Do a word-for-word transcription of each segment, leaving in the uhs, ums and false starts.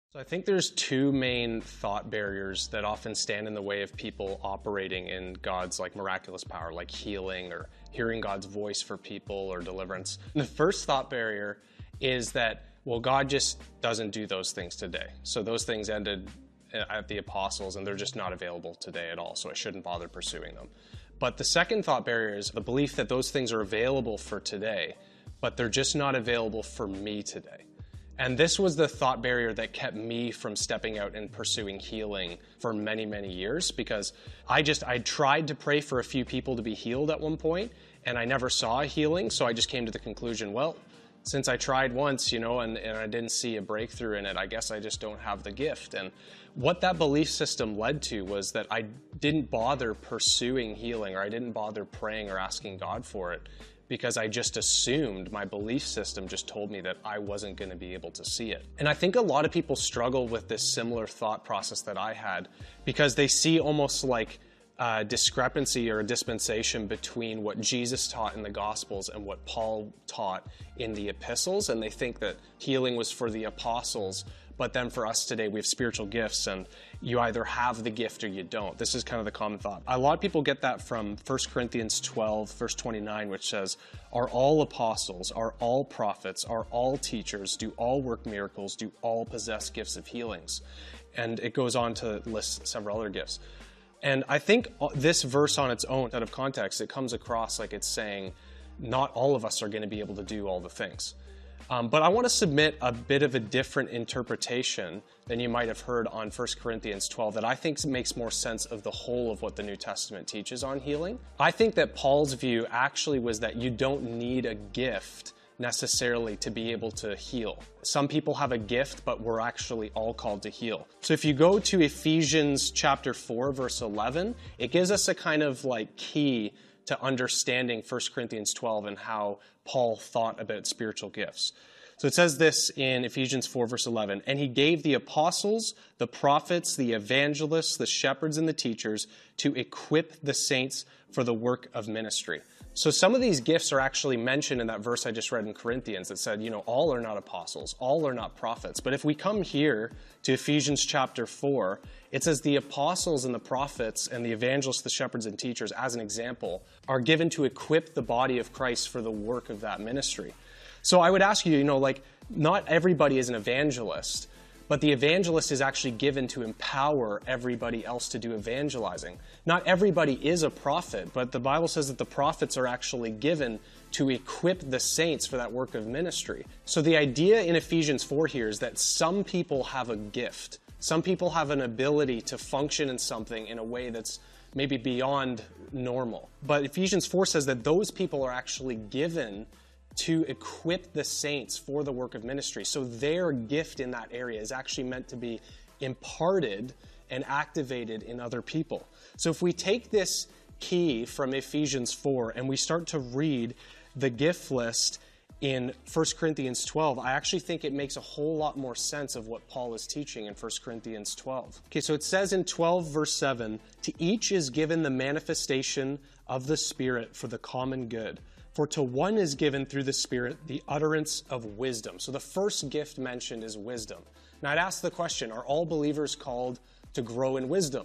So I think there's two main thought barriers that often stand in the way of people operating in God's like miraculous power, like healing or hearing God's voice for people or deliverance. And the first thought barrier is that, well, God just doesn't do those things today. So those things ended at the apostles and they're just not available today at all, so I shouldn't bother pursuing them. But the second thought barrier is the belief that those things are available for today, but they're just not available for me today. And this was the thought barrier that kept me from stepping out and pursuing healing for many, many years, because I just, I tried to pray for a few people to be healed at one point, and I never saw a healing, so I just came to the conclusion, well, since I tried once, you know, and, and I didn't see a breakthrough in it, I guess I just don't have the gift. And what that belief system led to was that I didn't bother pursuing healing, or I didn't bother praying or asking God for it, because I just assumed, my belief system just told me that I wasn't going to be able to see it. And I think a lot of people struggle with this similar thought process that I had, because they see almost like a discrepancy or a dispensation between what Jesus taught in the Gospels and what Paul taught in the epistles, and they think that healing was for the apostles, but then for us today we have spiritual gifts and you either have the gift or you don't. This is kind of the common thought. A lot of people get that from First Corinthians twelve, verse twenty-nine, which says, are all apostles, are all prophets, are all teachers, do all work miracles, do all possess gifts of healings? And it goes on to list several other gifts. And I think this verse on its own, out of context, it comes across like it's saying, not all of us are going to be able to do all the things. Um, but I want to submit a bit of a different interpretation than you might have heard on First Corinthians twelve that I think makes more sense of the whole of what the New Testament teaches on healing. I think that Paul's view actually was that you don't need a gift necessarily to be able to heal. Some people have a gift, but we're actually all called to heal. So if you go to Ephesians chapter four, verse eleven, it gives us a kind of like key to understanding First Corinthians twelve and how Paul thought about spiritual gifts. So it says this in Ephesians four, verse eleven, and he gave the apostles, the prophets, the evangelists, the shepherds, and the teachers to equip the saints for the work of ministry. So some of these gifts are actually mentioned in that verse I just read in Corinthians that said, you know, all are not apostles, all are not prophets. But if we come here to Ephesians chapter four, it says the apostles and the prophets and the evangelists, the shepherds and teachers, as an example, are given to equip the body of Christ for the work of that ministry. So I would ask you, you know, like, not everybody is an evangelist, but the evangelist is actually given to empower everybody else to do evangelizing. Not everybody is a prophet, but the Bible says that the prophets are actually given to equip the saints for that work of ministry. So the idea in Ephesians four here is that some people have a gift. Some people have an ability to function in something in a way that's maybe beyond normal. But Ephesians four says that those people are actually given to equip the saints for the work of ministry. So their gift in that area is actually meant to be imparted and activated in other people. So if we take this key from Ephesians four and we start to read the gift list in First Corinthians twelve, I actually think it makes a whole lot more sense of what Paul is teaching in First Corinthians twelve. Okay, so it says in twelve verse seven, to each is given the manifestation of the Spirit for the common good. For to one is given through the Spirit the utterance of wisdom. So the first gift mentioned is wisdom. Now I'd ask the question, are all believers called to grow in wisdom?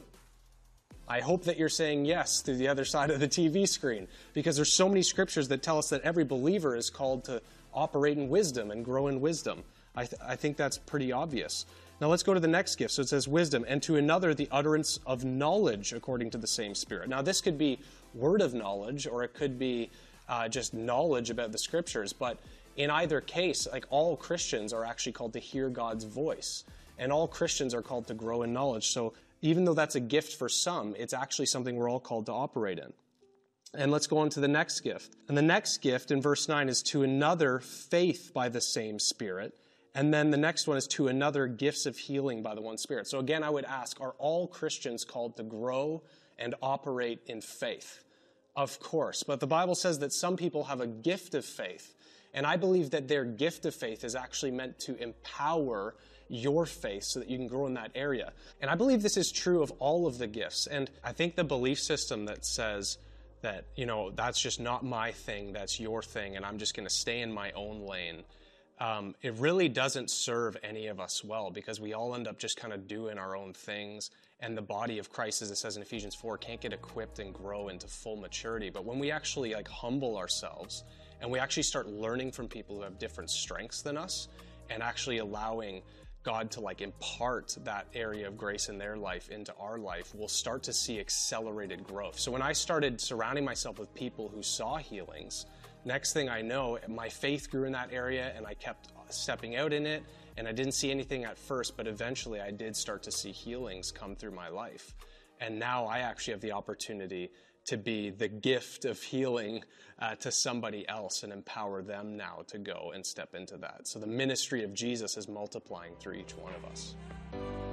I hope that you're saying yes through the other side of the T V screen, because there's so many scriptures that tell us that every believer is called to operate in wisdom and grow in wisdom. I, th- I think that's pretty obvious. Now let's go to the next gift. So it says wisdom, and to another the utterance of knowledge according to the same Spirit. Now this could be word of knowledge, or it could be uh, just knowledge about the scriptures, but in either case, like, all Christians are actually called to hear God's voice, and all Christians are called to grow in knowledge. So even though that's a gift for some, it's actually something we're all called to operate in. And let's go on to the next gift. And the next gift in verse nine is to another faith by the same Spirit. And then the next one is to another gifts of healing by the one Spirit. So again, I would ask, are all Christians called to grow and operate in faith? Of course. But the Bible says that some people have a gift of faith. And I believe that their gift of faith is actually meant to empower your faith so that you can grow in that area. And I believe this is true of all of the gifts. And I think the belief system that says that, you know, that's just not my thing, that's your thing, and I'm just going to stay in my own lane, um, it really doesn't serve any of us well, because we all end up just kind of doing our own things. And the body of Christ, as it says in Ephesians four, can't get equipped and grow into full maturity. But when we actually like humble ourselves and we actually start learning from people who have different strengths than us, and actually allowing God to like impart that area of grace in their life into our life, we'll start to see accelerated growth. So when I started surrounding myself with people who saw healings, next thing I know, my faith grew in that area and I kept stepping out in it, and I didn't see anything at first, but eventually I did start to see healings come through my life. And now I actually have the opportunity to be the gift of healing uh, to somebody else and empower them now to go and step into that. So the ministry of Jesus is multiplying through each one of us.